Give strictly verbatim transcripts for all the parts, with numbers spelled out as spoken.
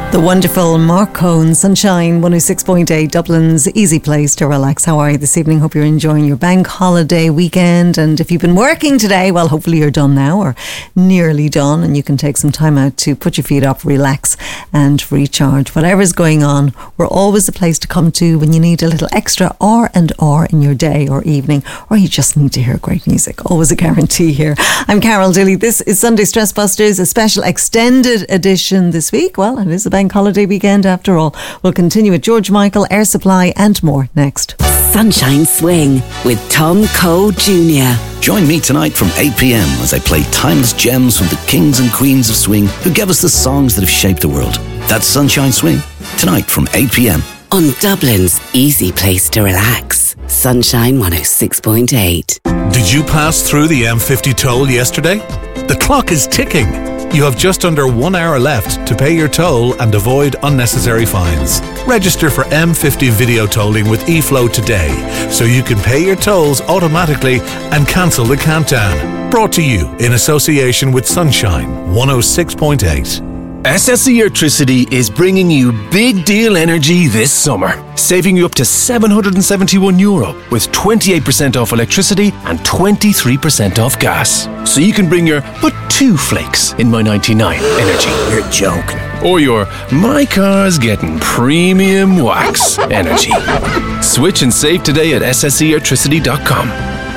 The wonderful Mark Cohn, Sunshine one oh six point eight, Dublin's easy place to relax. How are you this evening? Hope you're enjoying your bank holiday weekend. And if you've been working today, well, hopefully you're done now or nearly done, and you can take some time out to put your feet up, relax and recharge. Whatever's going on, we're always a place to come to when you need a little extra R and R in your day or evening, or you just need to hear great music. Always a guarantee here. I'm Carol Dilly. This is Sunday Stress Busters, a special extended edition this week. Well, it is a bank holiday weekend after all. We'll continue with George Michael, Air Supply and more next. Sunshine Swing with Tom Cole Junior Join me tonight from eight p.m. as I play timeless gems from the kings and queens of swing who gave us the songs that have shaped the world. That's Sunshine Swing, tonight from eight p.m. on Dublin's easy place to relax. Sunshine one oh six point eight. Did you pass through the M fifty toll yesterday? The clock is ticking. You have just under one hour left to pay your toll and avoid unnecessary fines. Register for M fifty video tolling with eFlow today so you can pay your tolls automatically and cancel the countdown. Brought to you in association with Sunshine one oh six point eight. S S E Electricity is bringing you big deal energy this summer, saving you up to seven hundred seventy-one euro with twenty-eight percent off electricity and twenty-three percent off gas. So you can bring your but two flakes in my ninety-nine energy. You're joking. Or your my car's getting premium wax energy. Switch and save today at s s e electricity dot com.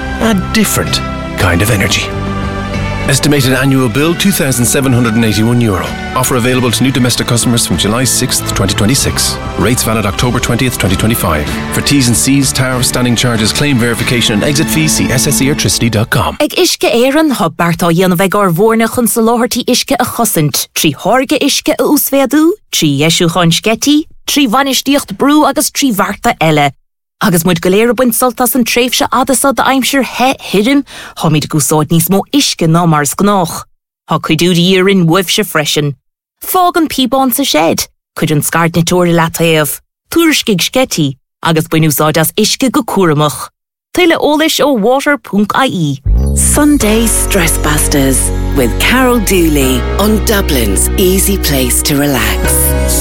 A different kind of energy. Estimated annual bill two thousand seven hundred eighty-one euro. Offer available to new domestic customers from July sixth, twenty twenty-six. Rates valid October twentieth, twenty twenty-five. For T's and C's, tariff, standing charges, claim verification and exit fees, see s s e electricity dot com. Ag iske éireann ha Bart á dhéanamh ag ar bhórna chun sa láthirtí iske a chosint. Trí thorge iske a úsfeadú, trí yeisiú chun sgetí, trí vanistíocht brú agus trí bharta eile. Agus muid go léir buint soltas an tréifse adasa de aimsir he hirim, ha míid gúsáid níos mó iske ná mars gnách. Ha cuidú dírin wifse freshen. Fág an píbán sa shed, cuid an scart na tóir lataíomh. Túrskig sketty, agus buinúsáid as iske go cuaramach. Tuile ólis ó water dot I E. Sunday Stress Busters with Carol Dooley on Dublin's easy place to relax.